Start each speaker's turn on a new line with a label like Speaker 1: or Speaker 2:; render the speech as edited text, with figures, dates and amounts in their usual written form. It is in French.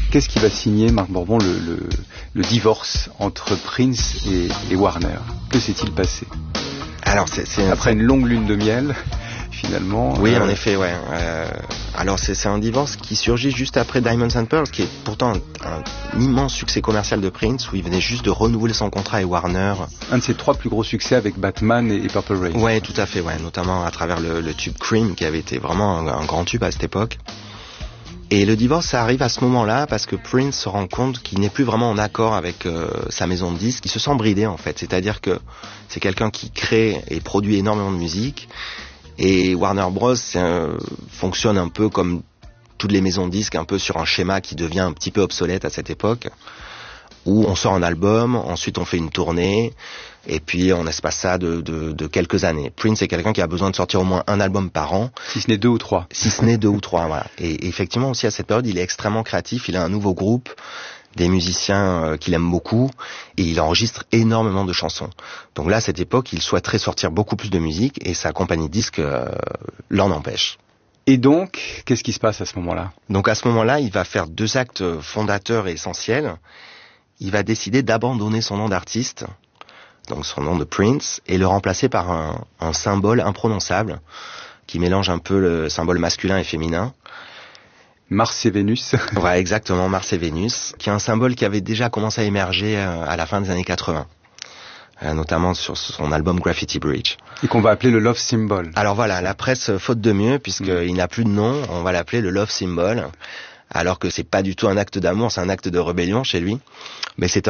Speaker 1: qu'est-ce qui va signer, Marc Bourbon, le divorce entre Prince et Warner? Que s'est-il passé?
Speaker 2: Alors,
Speaker 1: après une longue lune de miel, finalement.
Speaker 2: Oui, en effet, ouais. Alors, c'est un divorce qui surgit juste après Diamonds and Pearls, qui est pourtant un immense succès commercial de Prince, où il venait juste de renouveler son contrat avec Warner.
Speaker 1: Un de ses 3 plus gros succès avec Batman et Purple Rain.
Speaker 2: Ouais, tout à fait, ouais. Notamment à travers le tube Cream, qui avait été vraiment un grand tube à cette époque. Et le divorce, ça arrive à ce moment-là parce que Prince se rend compte qu'il n'est plus vraiment en accord avec sa maison de disques. Il se sent bridé, en fait. C'est-à-dire que c'est quelqu'un qui crée et produit énormément de musique. Et Warner Bros. Fonctionne un peu comme toutes les maisons de disques, un peu sur un schéma qui devient un petit peu obsolète à cette époque, où on sort un album, ensuite on fait une tournée, et puis on espace ça de quelques années. Prince est quelqu'un qui a besoin de sortir au moins un album par an.
Speaker 1: Si ce n'est 2 ou 3.
Speaker 2: Si ce n'est 2 ou 3, voilà. Et effectivement aussi à cette période, il est extrêmement créatif, il a un nouveau groupe, des musiciens qu'il aime beaucoup, et il enregistre énormément de chansons. Donc là, à cette époque, il souhaiterait sortir beaucoup plus de musique, et sa compagnie de disques l'en empêche.
Speaker 1: Et donc, qu'est-ce qui se passe à ce moment-là?
Speaker 2: Donc à ce moment-là, il va faire 2 actes fondateurs et essentiels. Il va décider d'abandonner son nom d'artiste, donc son nom de Prince, et le remplacer par un symbole imprononçable, qui mélange un peu le symbole masculin et féminin.
Speaker 1: Mars et Vénus.
Speaker 2: Ouais, exactement, Mars et Vénus, qui est un symbole qui avait déjà commencé à émerger à la fin des années 80. Notamment sur son album Graffiti Bridge.
Speaker 1: Et qu'on va appeler le Love Symbol.
Speaker 2: Alors voilà, la presse faute de mieux, puisqu'il n'a plus de nom, on va l'appeler le Love Symbol, alors que c'est pas du tout un acte d'amour, c'est un acte de rébellion chez lui. Mais c'est